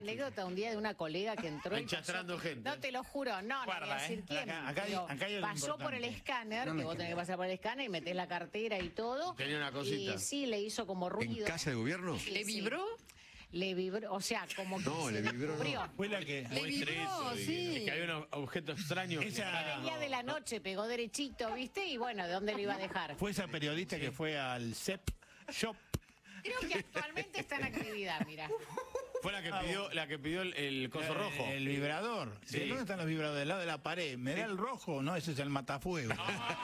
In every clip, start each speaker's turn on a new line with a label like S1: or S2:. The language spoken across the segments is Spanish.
S1: Anécdota un día de una colega que entró y
S2: enchastrando gente.
S1: No, te lo juro, no voy a decir quién. Pasó por el escáner, que vos tenés que pasar por el escáner y metés la cartera y todo.
S2: Tenía una cosita.
S1: Y sí, le hizo como ruido.
S3: ¿En casa de gobierno?
S1: Sí,
S4: ¿Le vibró?
S1: Le vibró, o sea, como que
S3: No, le vibró. No.
S2: Fue la que...
S4: Le vibró, sí.
S2: Es que hay un objeto extraño.
S1: Era el día de la noche, pegó derechito, ¿viste? Y bueno, ¿de dónde lo iba a dejar?
S5: Fue esa periodista que fue al CEP Shop.
S1: Creo que actualmente está en actividad, mira.
S2: Fue la que pidió el coso rojo.
S5: El vibrador.
S2: Sí.
S5: ¿Dónde están los vibradores? Del lado de la pared. ¿Me da el rojo? No, ese es el matafuego.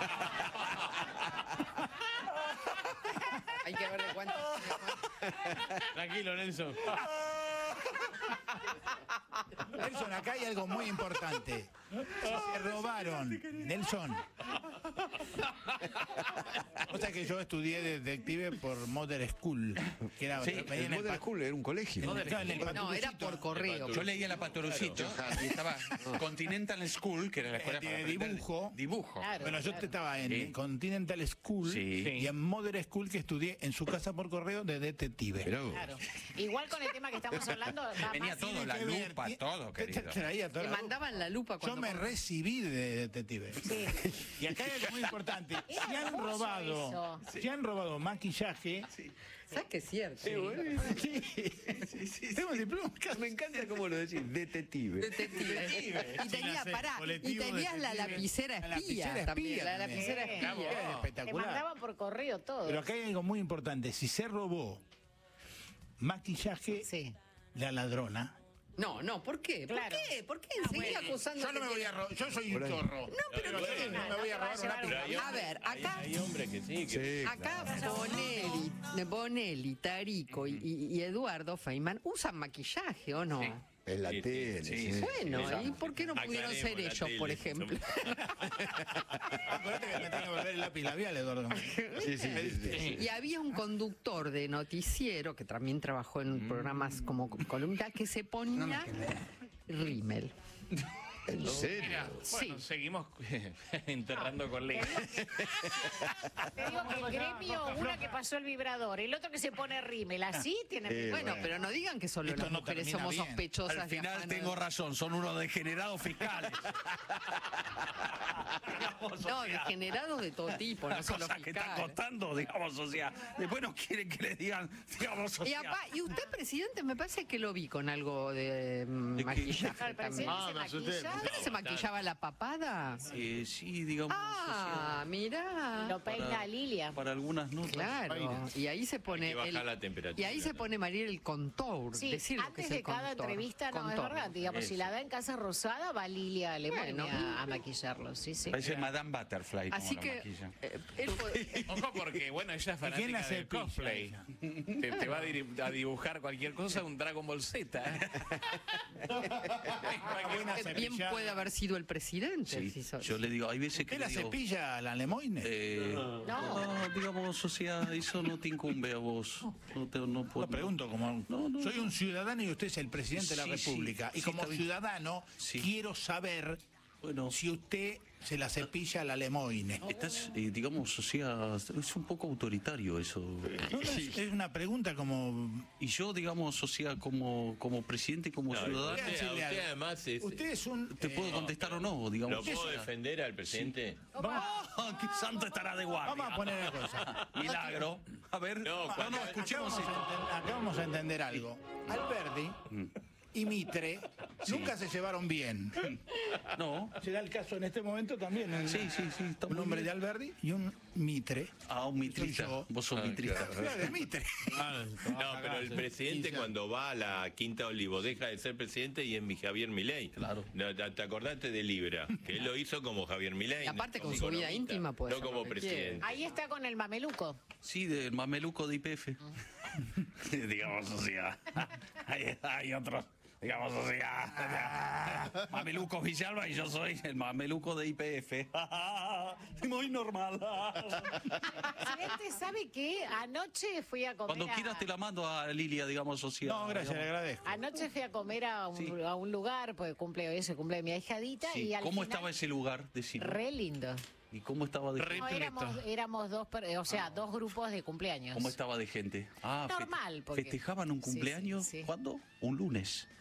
S4: Hay que ver de cuánto.
S2: Tranquilo, Nelson.
S5: Nelson, acá hay algo muy importante. Se robaron. Nelson. O sea que yo estudié detective por Modern School. Que era,
S3: Sí, el Modern School era un colegio.
S4: No, era por correo.
S6: Yo leía la Patorucito y estaba Continental School, que era la escuela para aprender
S5: dibujo.
S6: Dibujo.
S1: Claro,
S5: Bueno, yo
S1: claro.
S5: estaba en
S6: Sí.
S5: Continental School
S6: Sí.
S5: y en Modern School que estudié en su casa por correo de detective.
S3: Pero,
S1: Claro. Igual con el tema que estamos hablando, va
S6: Venía
S1: más-
S6: todo, la
S5: que ver,
S6: lupa, todo, querido.
S5: Traía toda
S4: Le
S5: la lupa.
S4: mandaban la lupa
S5: Yo
S4: cuando...
S5: me recibí de detective.
S1: Sí.
S5: Y acá hay algo muy importante.
S1: Era
S5: Si han
S1: hermoso
S5: robado,
S1: eso.
S5: si han robado maquillaje,
S4: ¿Sabes que es cierto?
S5: tenemos diploma.
S3: me encanta cómo lo decís, detective.
S4: Detective. Y tenías, pará, y
S5: colectivo
S4: tenías la
S5: detective.
S4: lapicera
S5: La
S4: espía
S5: lapicera
S4: también.
S5: espía
S4: La
S5: también.
S4: lapicera
S1: Sí.
S4: espía.
S5: Era
S1: Te
S5: espectacular.
S1: mandaban por correo todo.
S5: Pero acá hay algo muy importante. Si se robó maquillaje,
S1: Sí.
S5: la ladrona.
S4: No, no, ¿por qué?
S1: Claro.
S4: ¿Por qué? ¿Por qué seguís acusando?
S5: Yo no me voy a robar. Yo soy un
S3: Por ahí.
S5: chorro.
S4: No, pero
S5: no me voy a robar una
S4: A ver, acá...
S2: Hay hombres que sí.
S3: Sí,
S4: Acá
S3: claro.
S4: Bonelli, Tarico y Eduardo Feynman usan maquillaje, ¿o no?
S3: En la tele.
S6: sí,
S3: sí.
S4: Bueno, ¿y por qué no pudieron
S2: Aclaremos
S4: ser
S2: la
S4: ellos,
S2: tele,
S4: por ejemplo?
S5: Acuérdate que me tengo que volver el lápiz labial, Eduardo.
S3: Sí, sí, sí.
S4: Y había un conductor de noticiero que también trabajó en programas como columna que se ponía rímel.
S3: ¿En serio?
S4: Sí.
S2: Seguimos enterrando colegas.
S1: Te digo que el gremio, uno que pasó el vibrador, el otro que se pone rímel, así tiene...
S4: Bueno, pero no digan que solo
S5: Esto
S4: las
S5: no
S4: mujeres
S5: termina
S4: somos
S5: bien.
S4: sospechosas.
S6: Al
S4: de
S6: final
S4: afán.
S6: tengo razón, son unos degenerados fiscales.
S4: No, degenerados de todo tipo, no
S6: La
S4: solo
S6: cosa que está
S4: fiscales.
S6: costando, digamos, o sea, después no quieren que les digan, digamos, o
S4: Y,
S6: sea,
S4: y usted, presidente, me parece que lo vi con algo de maquillaje
S1: Claro, el presidente
S4: también.
S1: se
S2: me asusté.
S1: maquilla,
S4: ¿Usted se maquillaba la papada?
S6: sí, digamos,
S4: Ah, mirá.
S1: lo peina a Lilia.
S6: para algunas notas.
S4: Claro, y ahí se pone
S2: Hay que bajar la temperatura.
S4: y ahí se pone Mariel el contour,
S1: Sí,
S4: decir lo que
S1: antes
S4: es
S1: de
S4: el
S1: cada
S4: contour.
S1: entrevista, no, es
S4: Contour.
S1: verdad, digamos, si la da en Casa Rosada, va Lilia Alemania
S4: Bueno.
S1: a maquillarlo, sí, sí.
S6: Parece Madame Butterfly como
S4: Así
S6: la
S4: que
S6: maquilla.
S4: él puede-
S2: Ojo porque, bueno, ella es
S5: quién la
S2: fanática del
S5: cepilla
S2: cosplay.
S5: ella?
S2: Te va a dibujar cualquier cosa, un Dragon Ball Z.
S4: bien puede haber sido el presidente.
S6: Sí,
S4: si so-
S6: yo le digo, hay veces que
S5: ¿Qué
S6: le
S5: la
S6: digo,
S5: cepilla a la Lemoine?
S6: no, digamos, o sea, eso no te incumbe a vos. No puedo.
S5: Lo pregunto como
S6: No.
S5: soy un ciudadano y usted es el presidente de la
S6: Sí,
S5: República
S6: sí,
S5: y
S6: sí,
S5: como
S6: está bien.
S5: ciudadano
S6: Sí.
S5: quiero saber
S6: Bueno,
S5: si usted se la cepilla a la Lemoine.
S6: estás, digamos, o sea, es un poco autoritario eso.
S5: No, es una pregunta como
S6: Y yo, digamos, o sea, como presidente, como ciudadano,
S5: voy a decirle
S7: Usted
S5: algo.
S7: además es...
S5: usted es un
S6: te puedo contestar o no,
S7: ¿Lo
S6: digamos.
S7: puedo
S6: O sea,
S7: defender al presidente?
S6: ¡Ah, qué santo estará de guardia!
S5: vamos a poner una cosa.
S6: Milagro. A ver,
S7: No, cuando-
S6: escuchemos esto.
S5: Acá vamos a entender algo. Alberdi y Mitre nunca se llevaron bien.
S6: No.
S5: Se da el caso en este momento también.
S6: Sí, está
S5: Un
S6: muy
S5: hombre de
S6: bien.
S5: Alberdi y un Mitre.
S6: Ah, un mitrista.
S5: Soy yo.
S6: Vos sos mitrista.
S5: Claro, de Mitre.
S7: No, pero el presidente
S5: 15
S7: cuando va a la Quinta Olivo deja de ser presidente y es mi Javier Milei.
S6: Claro.
S7: No, te acordaste de Libra, que él lo hizo como Javier Milei.
S4: Y aparte
S7: como
S4: con su vida
S7: economista,
S4: íntima puede
S7: no
S4: hacer
S7: como
S4: lo que
S7: presidente.
S1: Ahí está con el mameluco.
S6: Sí, del mameluco de IPF. Digamos, o sea, hay otros, digamos, o sea, mameluco Villalba y yo soy el mameluco de IPF. Muy normal.
S1: Presidente, ¿sabe qué? Anoche fui a comer
S6: Cuando quieras te la mando a Lilia, digamos, o sea.
S5: No, gracias, le
S6: digamos.
S5: agradezco.
S1: Anoche fui a comer a un lugar, porque cumple mi ahijadita,
S6: Sí.
S1: y al
S6: ¿Cómo
S1: final,
S6: estaba ese lugar? Decime.
S1: re lindo.
S6: ¿Y cómo estaba de gente?
S1: No, éramos dos grupos de cumpleaños.
S6: ¿Cómo estaba de gente? Ah,
S1: Normal, porque-
S6: ¿Festejaban un
S1: Sí,
S6: cumpleaños?
S1: sí, sí.
S6: ¿Cuándo? Un lunes.